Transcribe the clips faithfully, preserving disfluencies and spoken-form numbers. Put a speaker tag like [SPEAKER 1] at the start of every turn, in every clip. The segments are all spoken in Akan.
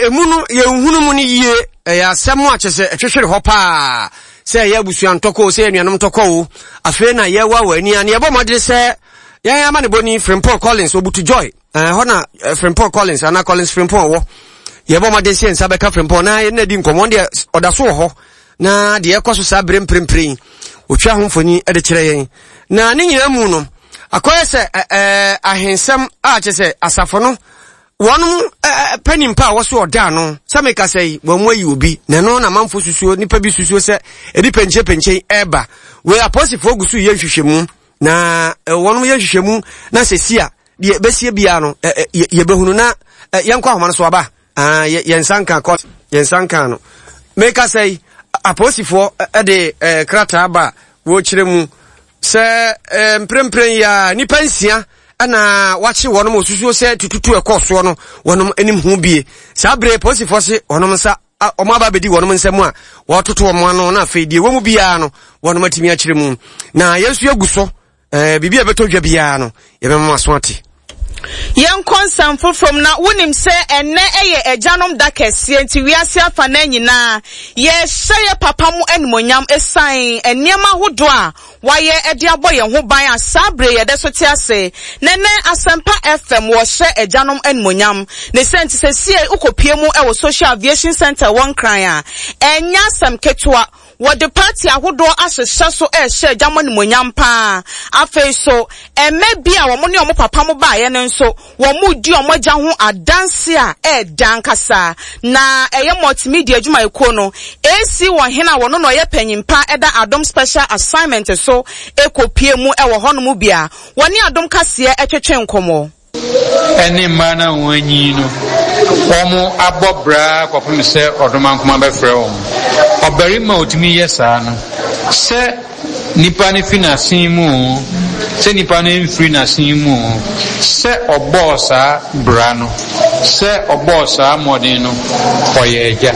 [SPEAKER 1] emu no ye nhunu mu ni yie ya asɛm a kyese etwehwere hɔ pa sɛ ya busuan tɔkɔ sɛ anuanom tɔkɔ wo afi na ye wa wani an ye bɔ mɔde sɛ ya ama ne boni Frimpong Collins obutu joy eh hɔ na Frimpong Collins ana Collins Frimpong wo ye bɔ mɔde sɛ nsa bɛka Frimpong na ye na di nkɔmɔ de ɔda so hɔ na de ɛkɔ so sa brem prempren otwa ho mfoni e de kyerɛ yɛn na ne nyina mu no akɔyɛ sɛ eh ahensɛm a kyese asafo no wɔn panimpa wɔ so ɔda no sɛ meka sɛ wɔn mu ayi obi na no na manfo susuo nipa bi susuo sɛ edi penche penche eba we aposifo gusu yɛ hwehwɛmu na wɔn mu yɛ hwehwɛmu na sɛsi a de besie bia no yɛ behunu na yɛnkɔ ahoma no so aba ah yɛn sanka kɔ yɛn sanka no meka sɛ aposifo de krata aba wo kyerɛ mu sɛ mprempren ya nipa nsia ana wachi wonom osusuo se tututu ekoso no wonom enim hu bie sa bre posifo se wonom sa omo aba bedi wonom nsam a wototo omo ano na afedie wo mu bia no wonom atimi a kyerɛ mu na yesu aguso eh bibia beto dwa bia no yebema so ate
[SPEAKER 2] yen konsamfo from na wonim se enne eye agyanom da kese nti wiase afa na nyina ye hye papa mu animonyam esan eniema hodo a waye ede abɔ ye ho ban asabre ye de so te ase nene Asempa F M wo hye agyanom animonyam ne senti se sie ukopie mu e wo social aviation center won kran a enya asem ketwa what the party ahodo ahyehyɛ so e hye agyanom animonyam pa afei so e mebi a wo mo ne wo papa mo ba ye ne so wo mu di o mo gya ho adanse a e dan kasa na eye multimedia adwuma eko no A C wo hena wo no no ye panyimpa eda Adom special assignment so ekopie mu e wo hono mu bia woni Adom kase e twetwe nkomo
[SPEAKER 3] eni mana wanyi no omo abobra kwapem se odoma nkoma befrɛ wo obarima otimi yesa no se nipa ne finasin mu se nipa ne free nasin mu se obosa bra no se obosa modern no oyeja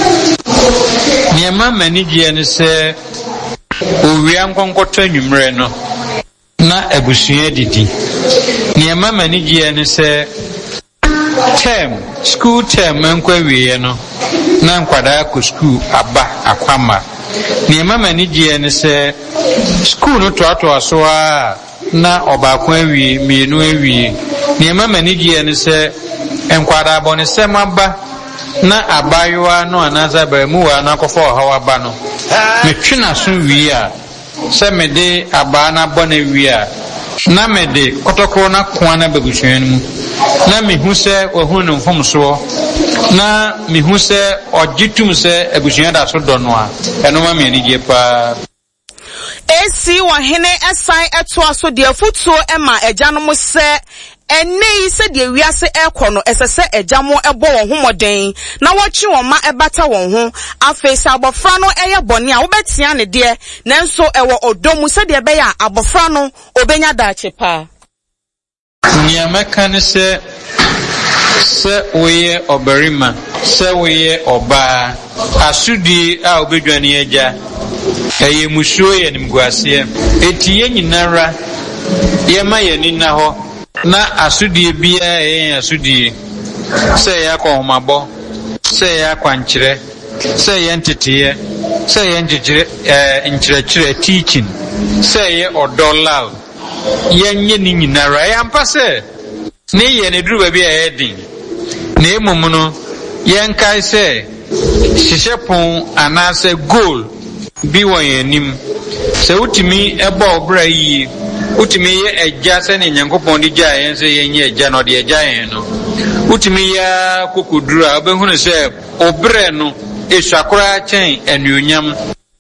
[SPEAKER 3] niema manige ne se owia nkonkoto anwumre no na abusua didi niema manige ne se term school term nkwawie no na nkwada ko school aba akwama niema manige ne se school no to ato aso a na obakwa awie mienu awie niema manige ne se nkwada abone se maba na abayoa no anaza ba mu wa na kofo hawa ba no metwena so wie a se mede aba na bona wie a na mede kotoko na kwa na bagusuen mu na mehu se ohu no mfom so na mehu se ogitum se agusuen da so do no a eno ma me anigye pa
[SPEAKER 2] A C wo hene asai eto aso de afutuo ema agyanom se ene se de wiase ekɔ no esese agyamo ebo won homoden na wɔtwe wɔn ma ebata wɔn ho afeisa abofra no eye bɔne a wobetia ne de nanso ɛwɔ odomu se de be ya abofra no obenya daache pa
[SPEAKER 3] nyamaka ne se se oye obarima se oye oba asudi a obedwane agya eye musuo ye nimguase eti ye nyinara ye ma ye nina ho na asudie bia e asudie se ya kwahomabo se ya kwankyere se ye ntetiye se ye nkyere eh nkyerɛkyerɛ teaching se ye odolal ye nye ni nyinara ya mpa se ne ye ne duru ba bia ye din na emum no ye nkai se hyehyɛpon anase goal bi wɔ yanim se utimi eba obra yi utimi ye eja se ne nyankopɔn di gya yen se yen ye eja no de eja yen no utimi ya kokodura obehunu se obre no esakora chen anuonyam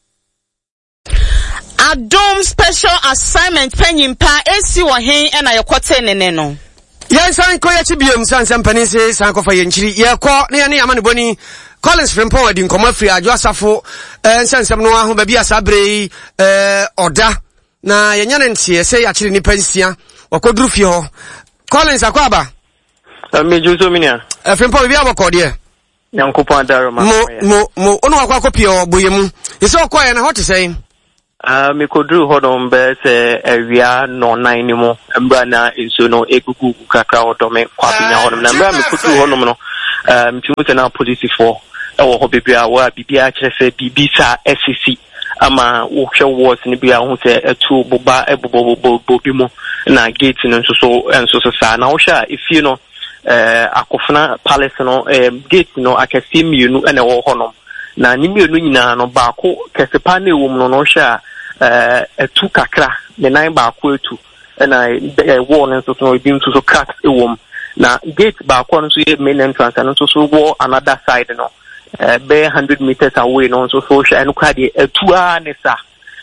[SPEAKER 2] Adom special assignment panyimpa A C wo hen e na yekote nene no
[SPEAKER 1] yen san ko ye chibiem san san pani se san ko fa yen chiri ye ko ne ne amane boni Collins Frimpong adi nkoma free adwo asafo eh nsensem no aho ba bia sabre eh oda na yenya ne ntie se ya kire nipa nsia wakoduru fie ho Collins akwaba
[SPEAKER 4] ameju so minia
[SPEAKER 1] eh Frimpong bia bokɔ de
[SPEAKER 4] yankopɔn daro ma
[SPEAKER 1] mo mo mo ono akwa kopie oboyemu yese okoye na hot say
[SPEAKER 4] ah me koduru hodom be se awia no nine ni mo mbra na enso no ekuku kakra hodom kwapinya hodom na mbra me koduru hodom no um to na police for e wo ho bebia wa bibia kire se bibisa S C C ama wo hwe wars ni bia ho se etu boba ebobobo bi mu na gate no nso so enso so sa na wo hwe ifie no eh akofuna palace no eh gate no akasi mienu ene wo honom na ni mienu nyina no baako kesepa na ewom no no hwe eh etu kakra ne nan baako etu na wo no nso so ebi nso so cracks ewom na gate baako no so ye main entrance no nso so wo another side no eh be one hundred meters away no nso so hwe eno kwa de etu a ne sa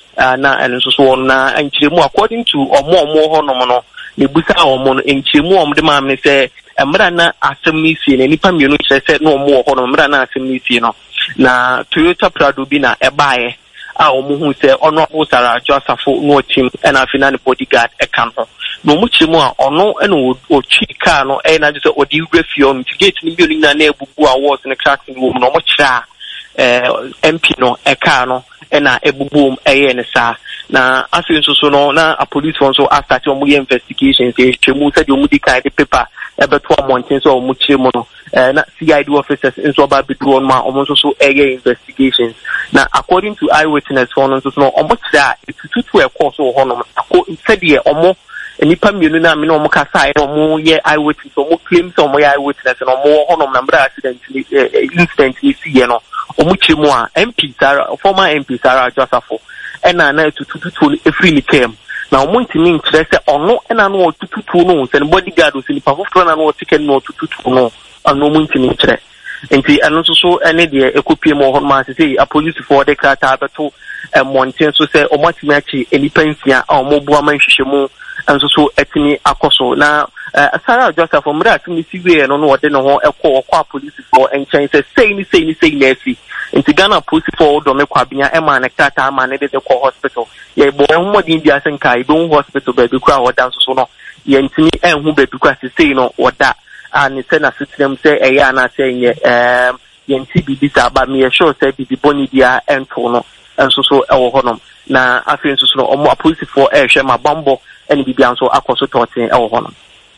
[SPEAKER 4] na eno nso so na anchiremu according to omo omo honom no ne busa omo no anchiremu omo de ma me se emra na asem sie na nipa mienu kire se no omo honom emra na asem sie no na Toyota Prado bi na ebae a omo hu se ono osara Josafo no team na afina ne bodyguard e kan ho no mu chiremu a ono na o chi car no e na je se odi grafio mitigate ni bi oni na na ebubu awards ne cracks ni wo no mo kira eh M P no e car no e na ebubu eye ne sa na afi nso so no na a police one so after the omo investigations e chiremu se de omo di kai de paper e beto amonten so omo chiremu no na C I D officers nso ba bidru on ma omo nso so eye investigations na according to eyewitness for nso so no omo kira tututu e course ho no ko said ye omo nipa mienu na me no omo kasa e omo ye eyewitness omo claim so omo ye eyewitness no omo ho no number accident incident ni si ye no omo chiremu a M P Sara former M P Sara Josafo ena na tututu efri ni kem na omo ntimi nkire se ono ena no tututu no se bodyguard o se nipa foforo na no ticket no tututu no ano omo ntimi nkire enti eno so so ene de ekopie mo honma se say a police for the car ta beto monten so se omo atimi achi enipa nsia a omo bua man hwehwemu enso so etimi akoso na Sara Joseph omra atimi siwe no no wode no ho ekọ okọ police for enchen se say ni say ni say na afi enti Ghana police for do me kwabia e ma na kata ma na de de ko hospital ye bo ehmo din bia senka e be hospital ba bi kwa woda nso so no ye ntimi enhu ba bi kwa se say no woda and say na system say e ya na say ye um ye nti bi bi sa ba me sure say bi bi boni dia ento no enso so e wo honom na afi nso so no omo police for e hwe ma bambo eni bi bia nso akoso toten e wo honom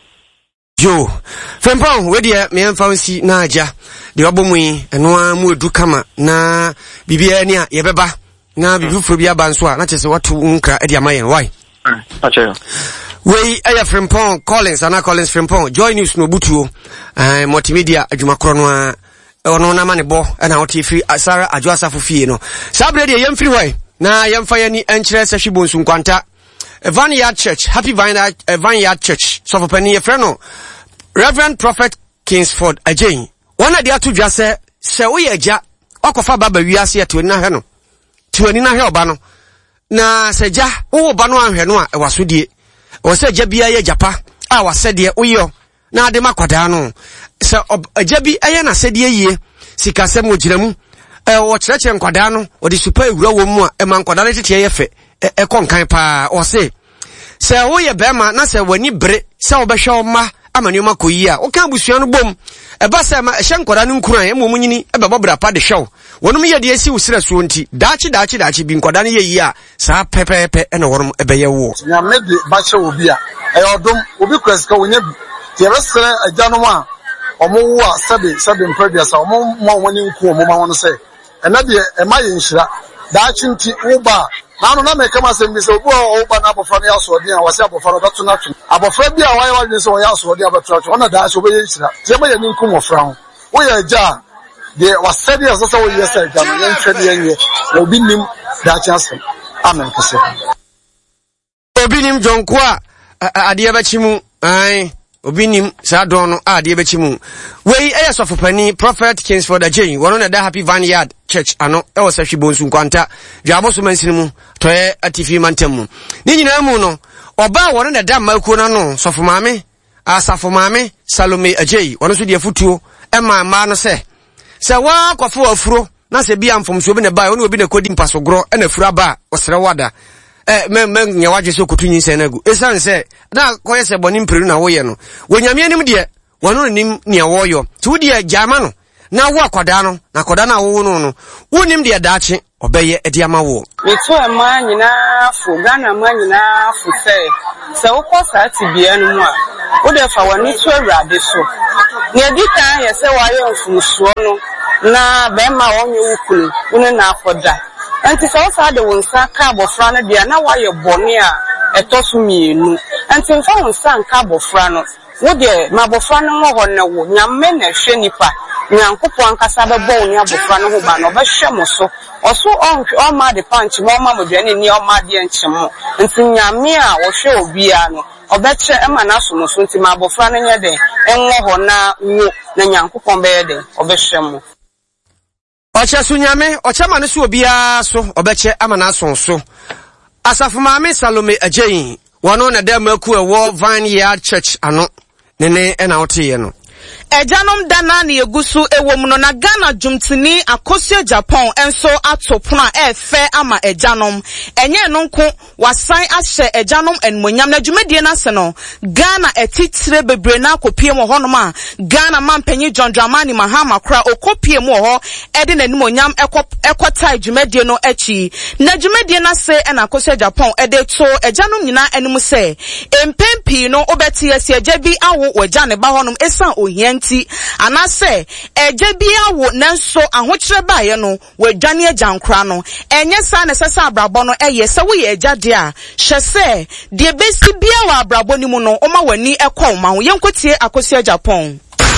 [SPEAKER 1] yo Frempong we dia me mfansi na aja de obomu yi eno a mu edu kama na bibia ni a ye beba na bibufuro bia ba nso a na chese watu nkra e dia mayen why
[SPEAKER 4] acha
[SPEAKER 1] we aya Frempong Collins ana Collins Frempong join news no butuo eh multimedia adwuma kro no a ono na ma ne bo na oti free Sara Ajosafo fie no sabre de yem free why na yem fa yani enkyere se hwibonsu nkwanta Vineyard Church, Happy Vineyard, uh, Vineyard Church. So for penny freno, Reverend Prophet Kingsford Ajay. One idea to just say, say we eja, okofa baba wiase ya tuweni na heno. Tuweni na heo bano. Na se ja, uwo bano anheno a wasudie. Wase jabia ye japa, a wasedie uyo. Na adema kwa dano. Se jabi aya na sedie ye, sikasemu ujiremu. E wachireche nkwadano, wadi supa ura womua, ema nkwadano titi ye fe. E konkan pa o se se wo ye bema na se wani bre se wo behwe oma amanioma koyi a wo kan busua no bom e ba se ma hye nkora no nkuran e momu nyini e beba bra pa de hyew wonum ye de esi usira so nti daachi daachi daachi bi nkora no ye yi a sa pepepe e na worum e beye wo
[SPEAKER 5] nya me de ba hye obi a e odom obi kwaska wonya bi te resere ajanom a omo wo a sebe sebe mpradua sa omo mo woni nku omo ma wono se e na de e ma ye nhira daachi nti wo ba na no na me kama se mbise obu o ba na abofra no yaso odi a wase abofra no beto na tu abofra bi a waye wadin se wo yaso odi abeto tu ona da so be yira je ma ye ni nkum ofra ho wo ye ja de wase de so so wo ye se ja no yen twede yen ye obi nim da chance amen kase
[SPEAKER 1] obi nim jonko a ade ba chimu ai obi nim sa don no ade ba chimu wei eya sofo pani Prophet Kingsford Ajay wono na da Happy Vineyard Church ano e wo sa hwibonsu nkwanta dwabo so mansini mu toye atifi mantem mu ni nyina mu no oba wono na da makuo na no sofo maame asafo maame Salome Ajay wono so de afutuo e ma ma no se se wa kwafo afuro na se bia mfomso obi na ba wono obi na kodi mpasogro e na afura ba osere wada eh me me nya waje so kotunyi se na gu esan se na koye se boni mperu na wo ye no wonyame anim de wono nim ne wo yo tu de jama no na wo akwada no na akwada na wo no no wonim de daakye obeye edi ama wo
[SPEAKER 6] meto ama nyina fo Ghana ma nyina fo se se wo kosa tibia no mu a wo de fa wani to awurade so ne di kan ye se wa ye mfumusuo no na be ma wonye wukunu woni na akoda anti se wo sa de wonsa ka abofra no dia na wa ye bone a etoso mienu anti mfa wonsa nka abofra no wo de ma abofra no ho na wo nyamme na hwe nipa nyankopon ankasa be bo ni abofra no ho ba no be hwe mo so oso on o ma de punch mo ma mo dwane ni o ma de enchemo nti nyamme a wo hwe obia no obeche ema na so mo so nti ma abofra no nye de enwo ho na wo na nyankopon be ye de obehwe mo
[SPEAKER 1] oche so nyame oche ma no so obia so obeche ama na so so Asafu Maame Salome Ajeyin wono na dem aku ewo Vineyard Church ano nene ena otiye no
[SPEAKER 2] Ejanom dana ni egusu ewom no na Ghana jumtini akosio Japan enso atopuna efe ama ejanom enye no nko wasan ahye ejanom enmonyam na dwumedie na se no Ghana etitire bebre na akopie mo ho no ma Ghana mampanyi John Dramani Mahama kra okopie mo ho ede na enmonyam ekotai dwumedie no achi na dwumedie na se ena akosio Japan ede to ejanom nyina enum se empempi no obeti ese ajabi awo waja ne ba ho no esan ohia nti anase eje bia wo nanso ahokyere baaye no wadwane agyankra no enye sa ne sesa abrabo no eye se wo ye agade a hwese de besi bia wa abrabo ni mu no oma wani ekọ ma ho yenkotie akosi Japan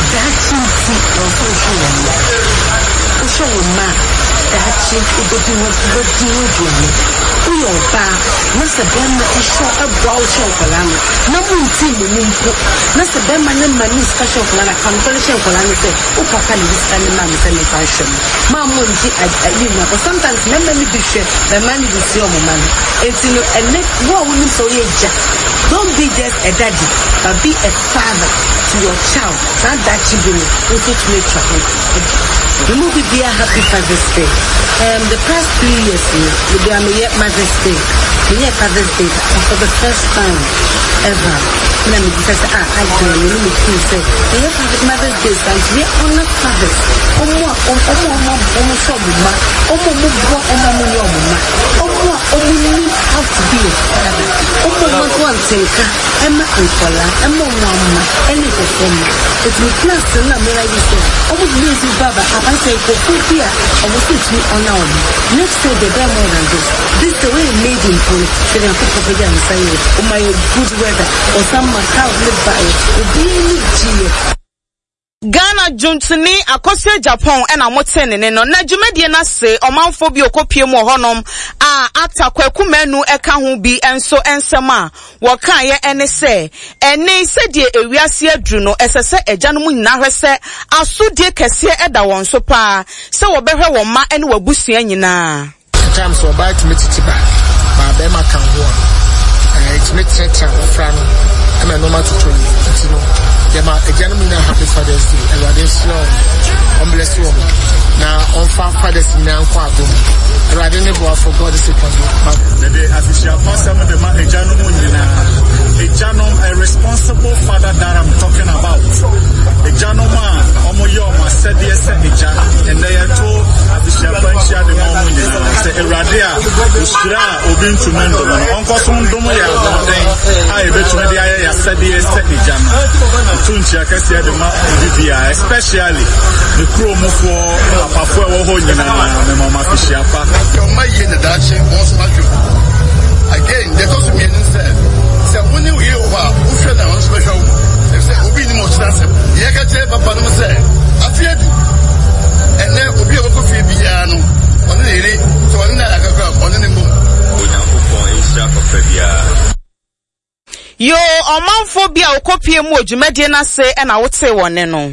[SPEAKER 7] Dachi ubodi ubodi ubodi uyo ba nasa bema esho abwa usho kolano na munti munimpo nasa bema ne mani skasho kolana kamtole sho kolano se upaka ni skani mami se ni fashion ma munti ayi na ko sometimes na mani bishe the mani bisi o mama etino ene wo woni so yeja don't be just a daddy but be a father to your child that dachi be also to make sure the movie be a happy Father's Day. Um, the past three years, we be a Mother's Day. We had Father's Day for the first time ever. Let me just say, ah, I do. Let me say, we have Mother's Day, and we honor fathers. Omo, omo, omo, omo, omo, sobuma. Omo, omo, omo, omo, omo, omo. Omo, omo, need how to be a father. Omo, omo, one thing, Emma and Kola, Emma, mama, any performer. It's me class, and I'm like you say, omo, lazy baba. I say, for food here, I will teach me on our next day, they bear more than this. This is the way it made in food. They can put up again and say, oh, my good weather, or some cow live by it. Will be any cheer.
[SPEAKER 2] Ghana juntini akosio Japan ena motene ne no na dwumedie na se omanfo bi okopie mu honom a atakwaku manu eka ho bi enso ensem a woka ye ene se ene se die ewiase adru no esese ejanom nyina hwese asodie kese eda won so pa se wo behwe won ma ene wabusua nyina
[SPEAKER 5] times so buy to meet it back ba be ma kan ho eh it makes sense fra no am no ma to to you know Yama ejanom na happy Father's Day. Everybody slow. On bless you. Now on far fathers in now kwa boom. Everybody never for God is upon you.
[SPEAKER 8] The day as it shall pass some of the ejanom na ejanom a responsible father that I'm talking about. Ejanom a omo yo ma said yes eja and they are told as it shall pass the mom na say everybody a usra obi ntumendo no onko so ndom ya den a ebetumi de aye ya said yes eja tunchi akasi de ma bibia especially the chrome for apafo e wo ho nyina me mama fishiapa
[SPEAKER 5] my year the dachi also again they also mean say say when you hear over who should that special they say obi ni mo chance ye ka je papa no say afiadu and then obi e ko fi bia no onu ere so onu na akaka onu ni mo onyankopon e sha ko fa bia
[SPEAKER 2] yo omanfo bia okopie mu odwumedie na se ena wote wone no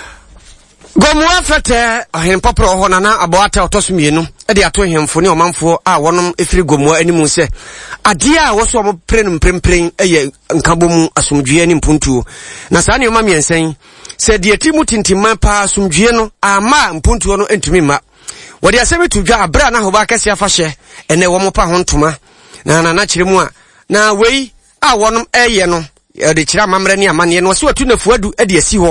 [SPEAKER 1] Gomu afete ahen popro ho na na aboata otosumienu e de ato hemfo ne omanfo a wonom efiri gomu animu se ade a wo so mo prenum prempren eye nkabomu asomdwe ani mpuntuo na saa ne omam yensen se de atimu tintimma pa asomdwe no ama mpuntuo no entumi ma wode asemi tudwa abra na hoba kase afahye ene wo mo pa ho ntoma na na na kyeremu a na wei a wonom eye no de kyira mamre ne amane no so atu na fuadu e de asi ho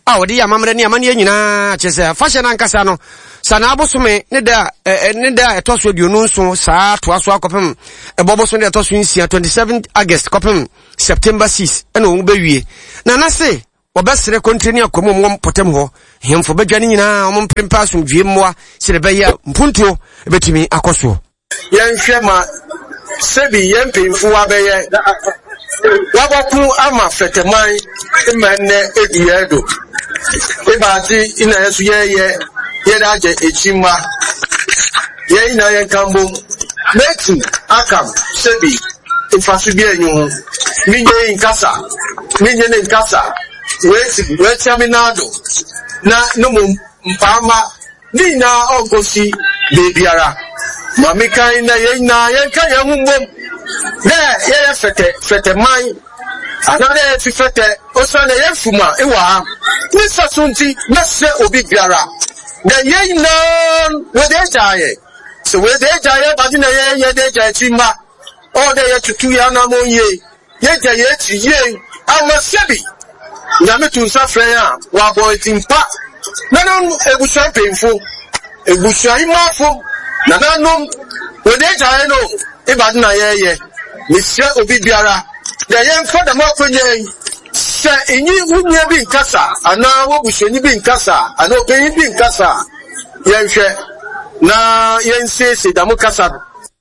[SPEAKER 1] a wodi ya mamre ne amane nyina chese fashion ankasa no sana abosome ne da ne da etoso aduonu nso saa to aso akopem eboboso ne etoso nsia twenty-seventh August kopem September sixth ena wo bewie na na se obesere kontini akomo mo potem ho hemfo badwane nyina mo mpempa asomdwe mmoa sire beya mpuntuo betimi akoso
[SPEAKER 9] yenhwe ma sebi yempemfu abeye waboku ama feteman imene ediedo ibati ina yesu yeye yeda je echima ye ina ye kambo metu akam sebi infasu bi enyu minye inkasa minye ne inkasa weti weti aminado na numu mpama ni na ogosi bebiara mamika ina ye ina ye kan ye humbom ne ye fete fete man anade fi fete osane ye fuma ewa ni sasunti na se obi biara na ye ina we de jaye so we de jaye ba na ye ye de jaye chima o de ye tutu ya na mo ye ye jaye ye ti ye amasebi na metu safre ya wa boy timpa na no ebusa penfo ebusa imafo na nanom we de jaye no ibadu na ye ye misya obi biara ya ye mfa da makonye se enyi wunye bi nkasa ana wo busheni bi nkasa ana openyi bi nkasa ye nhwe na ye nsese da mukasa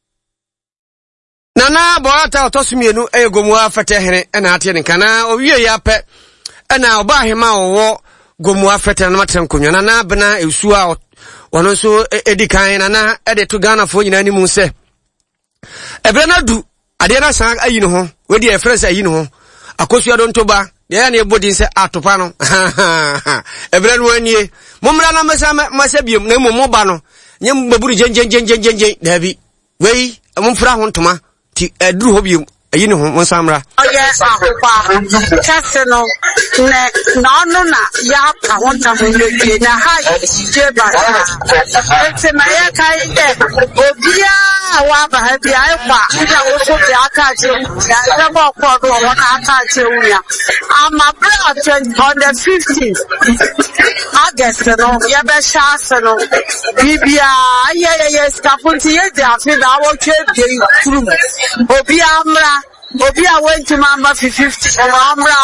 [SPEAKER 1] nana boata otosumienu egomu afete here na ate ne kana owie ya pe na oba hema wo gomu afete na matem konwa nana bena esu a wono so edikan nana ede to Ghana fo nyina ni mu se ebere na du ade na san ayi no ho wedi e fresh ayi no ho akosu ado ntoba de ya na ebodi se atopa no ebere no anie momra na masa masa biem na momo ba no nyem baburu jenjen jenjen jenjen dabi wei momfra ho ntoma ti eduru ho biem ayi no ho monsamra
[SPEAKER 6] oye akwa kase no ne no no na ya ka wonta ho le na ha je ba ete na ya kai de obia wa ba ha bi ai kwa nda wo so bi aka je ya na ba kwa do won aka je uya ama bra on the fifteenth August no ya be sha no bibia ye ye ye skapunti ye da fi da wo che de through obia amra Obi a went to Mama for fifty and Amra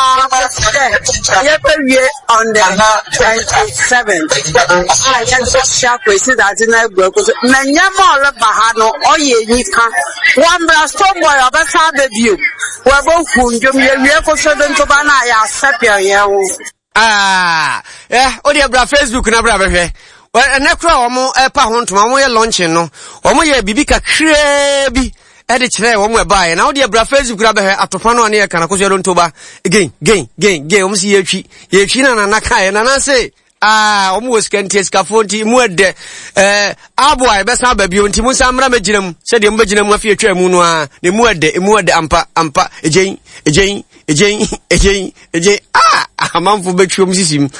[SPEAKER 6] year on the twenty-seventh. I just sharp we see that in a broke. Nanyama Bahano, or ye Nika. One brass stone boy of a sad view. We're both who you have for seven to Banaya, Sapia.
[SPEAKER 1] Ah, eh, oh, dear, Facebook, and a here. Well, a necro, omo, a pound to my launching, no, omo, ye bibika crabby. Ede chere wo mo bae na wo de bra Facebook ra be he atofa no ane kana koso don toba again again again again wo msi ye twi ye twi na na kai na na se ah wo mo skantie skafo nti mu ede eh aboa be sa ba bio nti mu samra magirem se de mbagirem afie twa mu no a ne mu ede mu ede ampa ampa ejen ejen ejen ejen ejen ah amanfo betwi wo msisim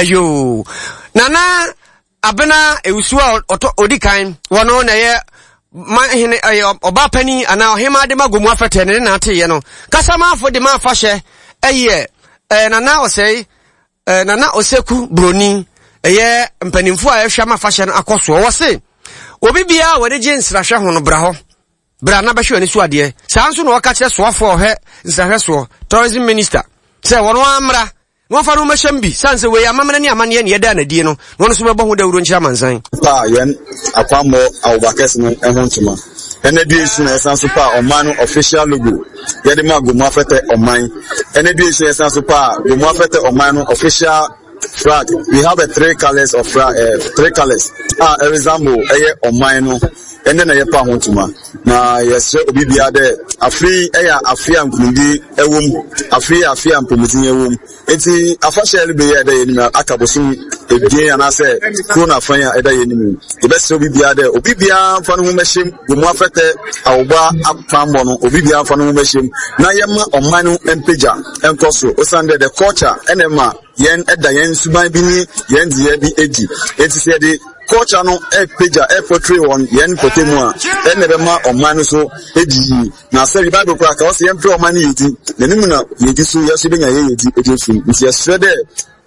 [SPEAKER 1] eyo nana abena ewusu odikan wono na ye ma hene oba pani ana ohema de magomu afete ne na ate ye no kasama afo de ma afahye eye nana osei nana oseku broni eye mpanimfo a ehwa ma afahye no akoso wo se obi bia wode je nsrahwe ho no bra ho bra na bahwe ani so ade sanso no waka kire soafo ohwe nsrahwe so tourism minister se wono amra no fa no masham bi sanse we amamana ni amane ne yeda na die no no so bebo ho dawuro nchira mansan
[SPEAKER 10] pa yen akwamo awbakes no ehontuma ene bi esu na sanso pa oman official logo yede ma gomu afete oman ene bi esu sanso pa gomu afete oman official flag. We have a three colors of flag, uh, three colors ah uh, resemble eye oman no ene na ye pa hontuma na yes obi bia de afri eya afri amkundi ewom afri afri ampomutin ewom enti afashele be ye de yenim akabosun edin anase corona fanya eda yenim ebese obi bia de obi bia fa no humehim gomu afete awba apambo no obi bia fa no humehim na yema oman no empeja enkoso osande the culture enema yen eda yen suban bi ni yen die bi edi enti se de culture no e peja e portray on yen potemu a enebe ma oman so edi na se bible kwa ka o se yen pre oman yedi nanim na yedi so yeso benya yedi edi fun nti yesre de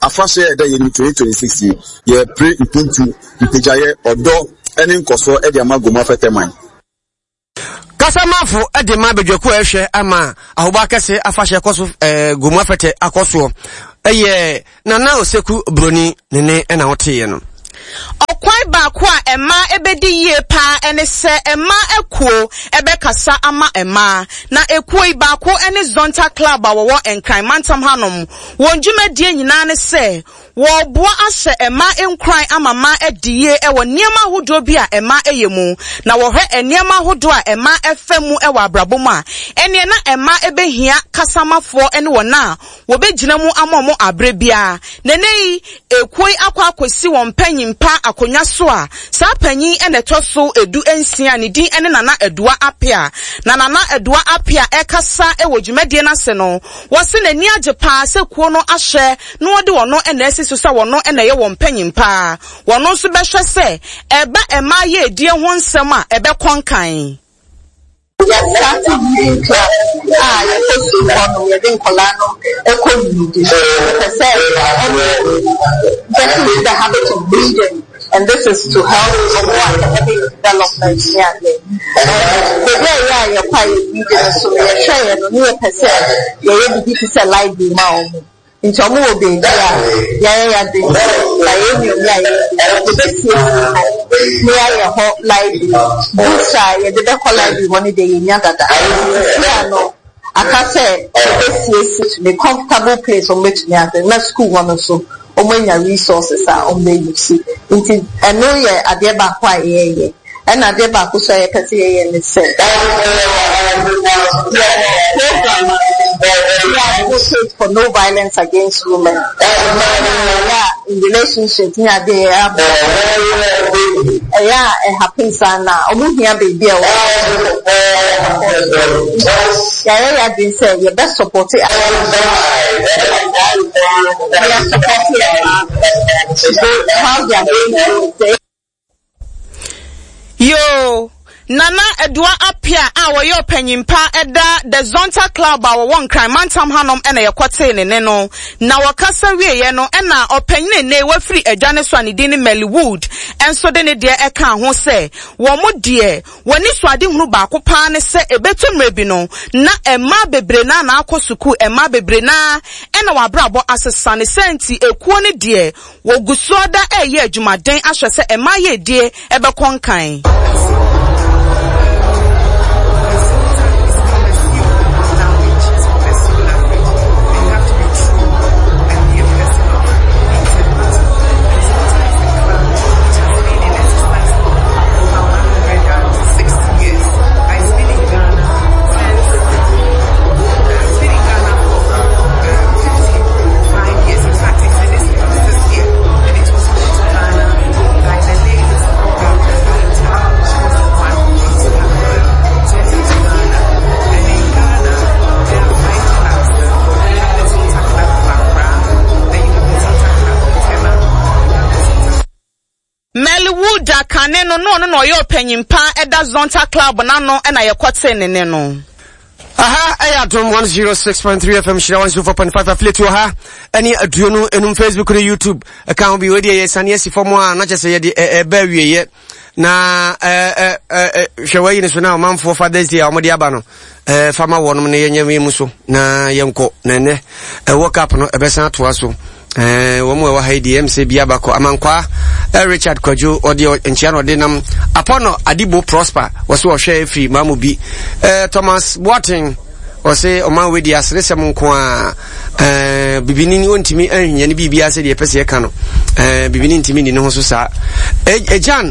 [SPEAKER 10] afahye eda ye twenty twenty-six ye pre impuntu mpejaye odo ene nkoso e de amagomu afeteman
[SPEAKER 1] Kasamafo ede ma bedwaku ehwe ama ahoba kese afahye koso eh gomu afete akoso eye Nana Oseku Broni nene ena hote no
[SPEAKER 2] Okwai baako a ema ebedi yie pa ene se ema ekuo ebekasa ama ema na ekuo baako ene Zonta Club awowo enkran mantam hanom wonjumedie nyina ne se wo boa ahye ema enkran amama edie ewo niema hodo bi a ema eyemu na wo hwe niema hodo a ema efemu ewo abrabom a ene na ema ebehia kasamafo ene wona wo begina mu amomo abrebia nenei ekuo akwa akwesi won panyin pa akonya so a sa panyin ene toso edu ensia ne din ene Nana Edua Apia na Nana Edua Apia ekasa ewo dwumedie na se no wo se nani age pa se kuo no ahye no wode wono ene esiso sa wono ene ye won panyin pa wono so behwe se eba ema ye edie ho nsem a ebe konkan
[SPEAKER 11] ya started reading class ah ya first one we dey kolano eco reading say getting into the habit of reading, and this is to help promote academic development here. The way yeah you pay reading so you share no new person you be to say library now into omo obe ya ya ya dey la emi omi aye the best near your whole library books are the deco library one day in yagada yeah no aka say the best me comfortable place on which me at the school one also omanya resources are on the you see into I know yeah ade ba kwa ye and ade ba ko so ye pese ye ne say for no violence against women. Yeah, in relationships, yeah, they are. Yeah, it happens now. Omu here baby. Yeah, yeah, they say you best support it. How they are doing.
[SPEAKER 2] Yo. Nana Edua Apia a wo yo panyimpa eda the Zonta Club a wo won kran mantam hanom ena ye kwete ne ne no na wakasa wieye no ena opanyine ne wafiri adwane so anidi ne Melwood enso de ne de eka ho se wo mo de woni so ade hunu ba ko pa ne se ebetu mrebi no na ema bebre na na akosuku ema bebre na ena wabrabo asesa ne senti ekuo ne de wo gusoda eye adwumaden ahwe se ema ye de ebe konkan Melwood akane no no no yo panyimpa eda Zonta Club na no na ye kwete ne ne no
[SPEAKER 1] aha ayatom one oh six point three F M shira one oh four point five affiliate yo ha ani aduo no enum Facebook ne YouTube account bi we dey sane asifo a na chese ye de e ba wieye na eh eh hwewe ni so na manfo Father's Day a mo de aba no eh fama wonom ne yenyame mu so na yenko na ne e work up no e be san to aso eh wo mo wa haidi M C bia bako amankwa Richard Kwajo audio enchiano de nam apono Adibo Prosper wose wo hwe free mamu bi eh Thomas Boating wose o man we di asresem nko a eh bibini ni ontimi anhwanya ni bibia se de pese ka no eh bibini ntimi ni no so sa Ejan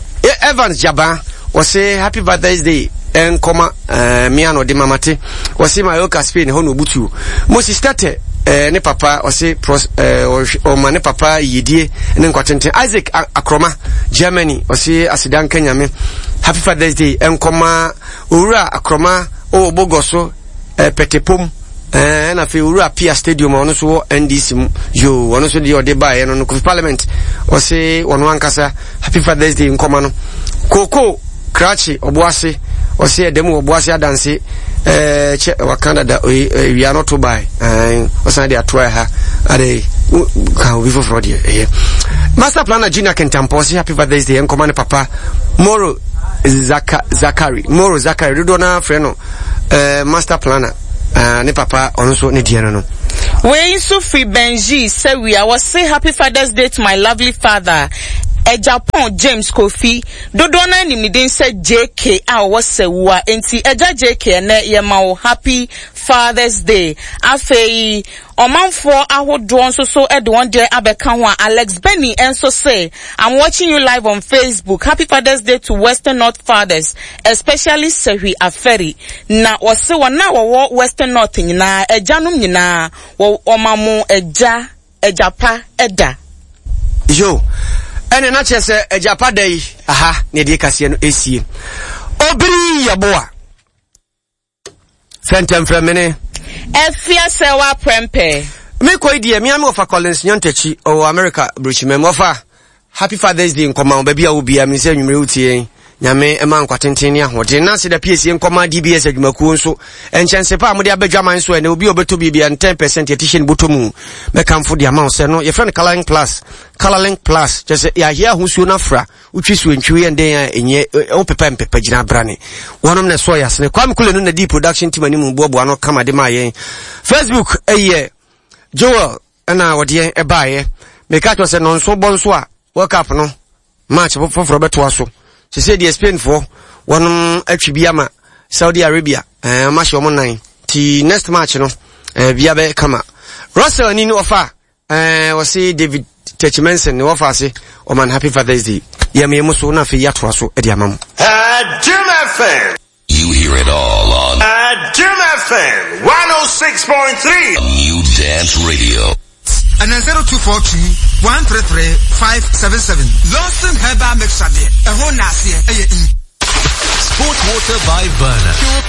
[SPEAKER 1] Evans Jaba wose happy birthday day en koma eh miano de mamate wose Mayoka Spain ho no butu mo sister eh ne papa wase eh o ma ne papa yedie ne nkwatente Isaac Akroma Germany wase asidan Kenyame happy Father's Day enkoma owura Akroma o bogoso eh petepom eh na fe owura Pia Stadium ono so N D C yo ono so di ode ba ye no no parliament wase wono ankasa happy Father's Day enkoma no Koko Krachi oboase wase demu oboase adanse eh che wa Canada we are not to buy eh osan dey atwa ha ade ka we for fraud eh Master Planner Junior Kentamposi, happy Father's Day and command papa Moro Zaka Zakari Moro Zakari Rudona Freno uh, Master Planner uh, ne papa also ne diana no.
[SPEAKER 2] We so free Benji say we I was say happy Father's Day to my lovely father a Japan James Kofi Dodona ni midin say J K a was say wa enti eja J K na ye ma happy Father's Day afei omanfo ahodo nso so e de one day abeka ho Alex Benny enso say I'm watching you live on Facebook. Happy Father's Day to Western North fathers, especially Sehi Aferi na wose wana wo Western North nyina ejanum nyina wo omamu eja ejapa eda
[SPEAKER 1] yo ene na chese ejapa dai aha ne de kase no esie obiri yaboa fentem fremene
[SPEAKER 2] efia sewa prempe
[SPEAKER 1] me ko idie me am ofa Collins Nyontachi o America bruchimem ofa happy Father's Day nkoma ba bia wo bia me se nwumre utie nyame ema nkwatenten ne ahode na se da P S nkoma D B S adwumakuo nso enchense pa amode abadwaman so ene obi obeto bibia ten percent yetition botomu me kamfo de amount se no ye friend Coloring Plus Coloring Plus just ya here husuo na fra utwi so ntwi enden enye o pepa mpepa gina brane wonom na so yasne kwam kule no na D production team ani mu bobo ano kama de mayen Facebook eye Joel na wode e baaye me ka to se no nso bonso a World Cup no match for beto aso she said the Spain for one atwibia Saudi Arabia eh uh, match omo nine ti next match no eh bia be kama Russell ni no offer eh we say David Techmensen no offer say o man happy Father's Day ya me muso na fe yato aso e dia mam
[SPEAKER 12] Jim F M. You hear it all on Jim F M one oh six point three New Dance Radio.
[SPEAKER 13] And then zero two four two one three three five seven seven. Lawson Herbal Mixade. A whole nasi. Sport water by Burner. Pure